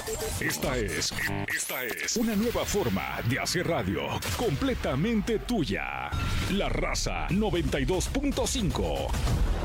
Esta es una nueva forma de hacer radio completamente tuya. La Raza 92.5.